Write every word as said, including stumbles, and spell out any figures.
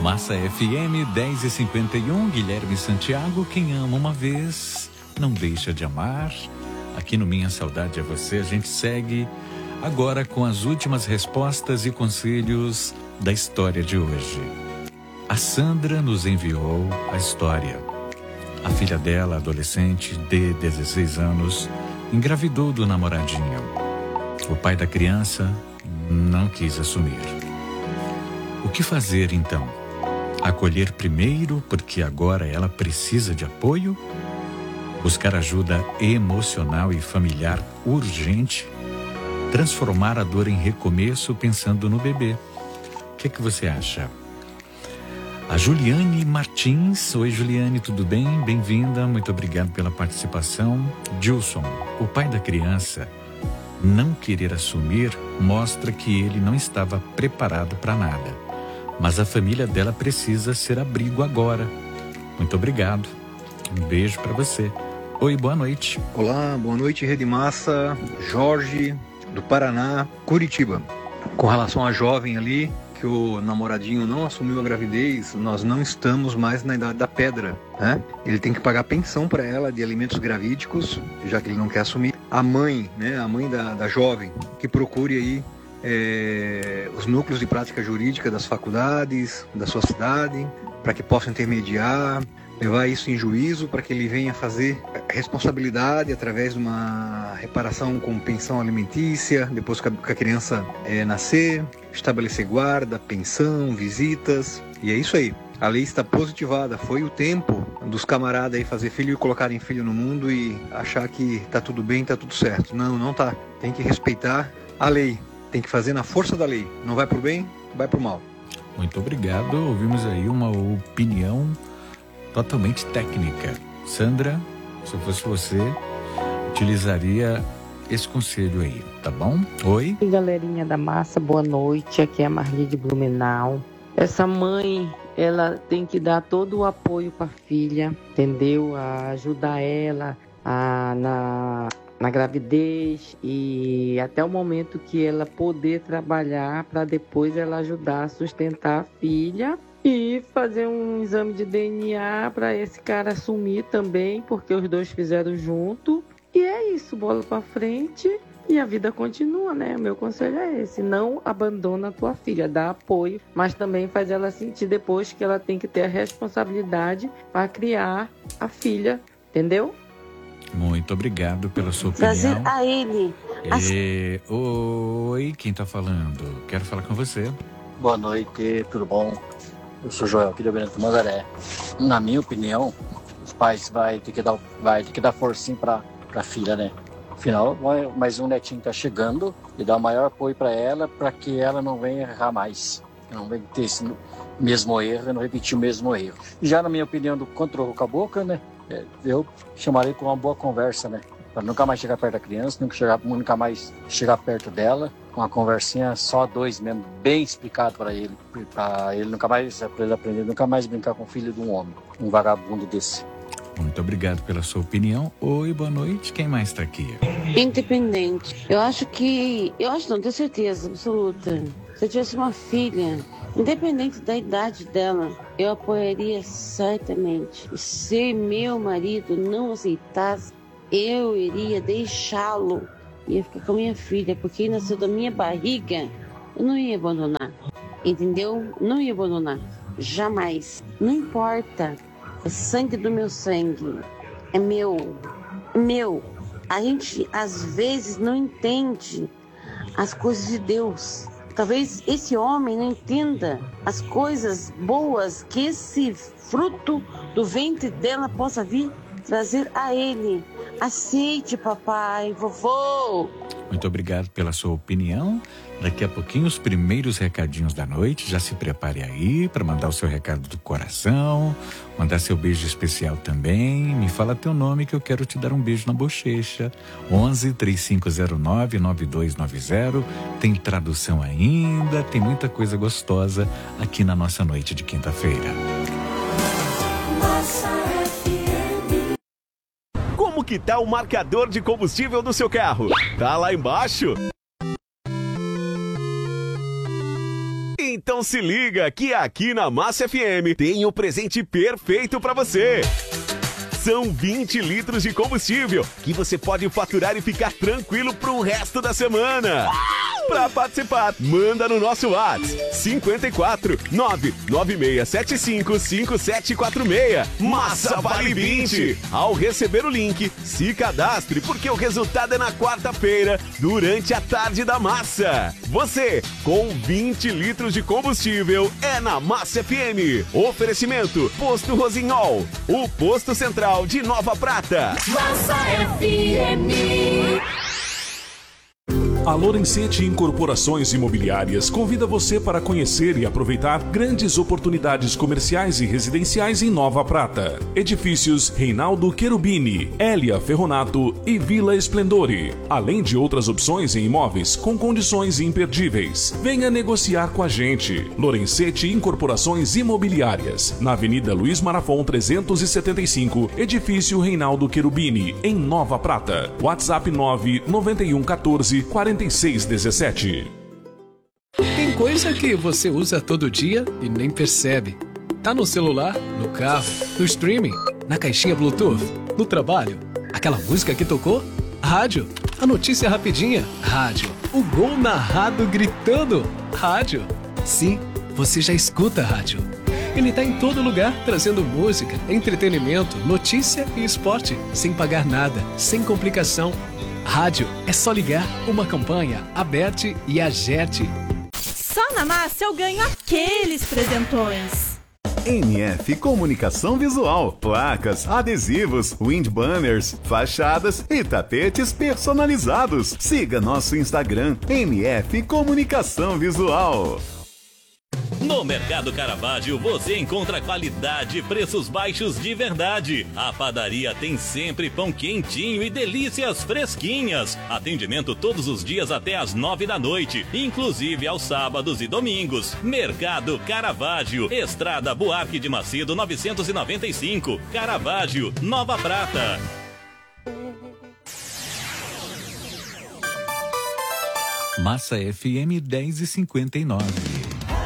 Massa F M dez e cinquenta e um, Guilherme Santiago, quem ama uma vez, não deixa de amar. Aqui no Minha Saudade é Você, a gente segue agora com as últimas respostas e conselhos da história de hoje. A Sandra nos enviou a história. A filha dela, adolescente de dezesseis anos, engravidou do namoradinho. O pai da criança não quis assumir. O que fazer então? Acolher primeiro, porque agora ela precisa de apoio? Buscar ajuda emocional e familiar urgente? Transformar a dor em recomeço pensando no bebê? O que, que você acha? A Juliane Martins. Oi, Juliane, tudo bem? Bem-vinda, muito obrigado pela participação. Gilson, o pai da criança não querer assumir mostra que ele não estava preparado para nada. Mas a família dela precisa ser abrigo agora. Muito obrigado. Um beijo para você. Oi, boa noite. Olá, boa noite, Rede Massa. Jorge, do Paraná, Curitiba. Com relação à jovem ali, que o namoradinho não assumiu a gravidez, nós não estamos mais na idade da pedra, né? Ele tem que pagar pensão para ela de alimentos gravídicos, já que ele não quer assumir. A mãe, né, a mãe da, da jovem, que procure aí é, os núcleos de prática jurídica das faculdades, da sua cidade, para que possa intermediar, levar isso em juízo para que ele venha fazer responsabilidade através de uma reparação com pensão alimentícia, depois que a criança é, nascer, estabelecer guarda, pensão, visitas, e é isso aí. A lei está positivada, foi o tempo dos camaradas aí fazer filho e colocarem filho no mundo e achar que tá tudo bem, tá tudo certo. Não, não tá. Tem que respeitar a lei, tem que fazer na força da lei. Não vai pro bem, vai pro mal. Muito obrigado, ouvimos aí uma opinião totalmente técnica. Sandra, se eu fosse você, utilizaria esse conselho aí, tá bom? Oi? Oi, galerinha da massa, boa noite. Aqui é a Marli de Blumenau. Essa mãe, ela tem que dar todo o apoio para a filha, entendeu? A ajudar ela a, na, na gravidez e até o momento que ela poder trabalhar para depois ela ajudar a sustentar a filha. E fazer um exame de D N A para esse cara assumir também, porque os dois fizeram junto. E é isso, bola para frente e a vida continua, né? O meu conselho é esse, não abandona a tua filha, dá apoio, mas também faz ela sentir depois que ela tem que ter a responsabilidade para criar a filha, entendeu? Muito obrigado pela sua opinião. Trazer a ele. E... Oi, quem tá falando? Quero falar com você. Boa noite, tudo bom? Eu sou Joel, aqui do Benito Mandaré. Na minha opinião, os pais vai ter que dar, vai ter que dar forcinha para a filha, né? Afinal, mais um netinho tá chegando e dar o maior apoio para ela, para que ela não venha errar mais. Não venha ter esse mesmo erro, não repetir o mesmo erro. Já na minha opinião, do controle com a boca, né? Eu chamaria para uma boa conversa, né? Para nunca mais chegar perto da criança, nunca, chegar, nunca mais chegar perto dela. Uma conversinha só dois mesmo, bem explicado para ele. Para ele nunca mais, para ele aprender, nunca mais brincar com o filho de um homem, um vagabundo desse. Muito obrigado pela sua opinião. Oi, boa noite. Quem mais está aqui? Independente. Eu acho que, eu acho não, tenho certeza absoluta. Se eu tivesse uma filha, independente da idade dela, eu apoiaria certamente. Se meu marido não aceitasse, eu iria deixá-lo. Ia ficar com a minha filha, porque ele nasceu da minha barriga. Eu não ia abandonar, entendeu? Não ia abandonar, jamais. Não importa, é sangue do meu sangue, é meu, meu. A gente às vezes não entende as coisas de Deus. Talvez esse homem não entenda as coisas boas que esse fruto do ventre dela possa vir trazer a ele. Aceite, papai, vovô. Muito obrigado pela sua opinião. Daqui a pouquinho os primeiros recadinhos da noite. Já se prepare aí para mandar o seu recado do coração, mandar seu beijo especial também. Me fala teu nome que eu quero te dar um beijo na bochecha. onze, três cinco zero nove, nove dois nove zero. Tem tradução ainda, tem muita coisa gostosa aqui na nossa noite de quinta-feira. Como que tá o marcador de combustível do seu carro? Tá lá embaixo? Então se liga que aqui na Massa F M tem o presente perfeito para você. São vinte litros de combustível que você pode faturar e ficar tranquilo pro resto da semana. Para participar, manda no nosso WhatsApp cinco quatro nove nove seis sete cinco cinco sete quatro seis. Massa Vale vinte. Ao receber o link, se cadastre porque o resultado é na quarta-feira, durante a tarde da massa. Você, com vinte litros de combustível, é na Massa F M. Oferecimento, Posto Rosinhol, o posto central de Nova Prata. Massa F M. A Lorenzetti Incorporações Imobiliárias convida você para conhecer e aproveitar grandes oportunidades comerciais e residenciais em Nova Prata. Edifícios Reinaldo Cherubini, Hélia Ferronato e Vila Esplendore. Além de outras opções em imóveis com condições imperdíveis. Venha negociar com a gente. Lorenzetti Incorporações Imobiliárias, na Avenida Luiz Marafon trezentos e setenta e cinco, Edifício Reinaldo Cherubini, em Nova Prata. WhatsApp nove nove um um quatro quatro seis um sete. Tem coisa que você usa todo dia e nem percebe. Tá no celular, no carro, no streaming, na caixinha Bluetooth, no trabalho. Aquela música que tocou? Rádio. A notícia rapidinha? Rádio. O gol narrado gritando? Rádio. Sim, você já escuta rádio. Ele tá em todo lugar, trazendo música, entretenimento, notícia e esporte, sem pagar nada, sem complicação. Rádio é só ligar, uma campanha, Aberte e Agerte. Só na Massa eu ganho aqueles presentões. M F Comunicação Visual, placas, adesivos, wind banners, fachadas e tapetes personalizados. Siga nosso Instagram, M F Comunicação Visual. No Mercado Caravaggio você encontra qualidade e preços baixos de verdade. A padaria tem sempre pão quentinho e delícias fresquinhas. Atendimento todos os dias até às nove da noite, inclusive aos sábados e domingos. Mercado Caravaggio, Estrada Buarque de Macedo novecentos e noventa e cinco, Caravaggio, Nova Prata. Massa F M dez e cinquenta e nove.